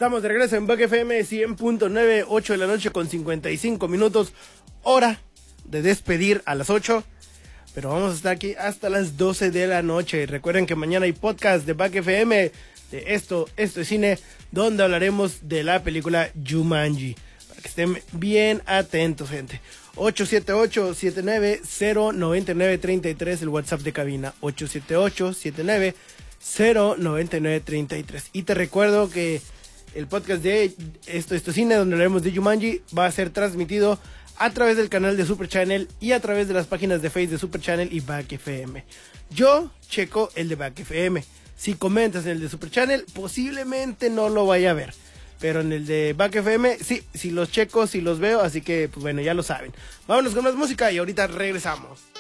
Estamos de regreso en Back FM 100.9, 8 de la noche con 55 minutos. Hora de despedir a las 8. Pero vamos a estar aquí hasta las 12 de la noche. Recuerden que mañana hay podcast de Back FM de Esto es Cine, donde hablaremos de la película Jumanji. Para que estén bien atentos, gente. 878-790-9933, el WhatsApp de cabina. 878-790-9933. Y te recuerdo que el podcast de Esto Cine, donde hablaremos de Jumanji, va a ser transmitido a través del canal de Super Channel y a través de las páginas de Facebook de Super Channel y Back FM. Yo checo el de Back FM. Si comentas en el de Super Channel, posiblemente no lo vaya a ver. Pero en el de Back FM, sí los checo, sí los veo. Así que, pues bueno, ya lo saben. Vámonos con más música y ahorita regresamos.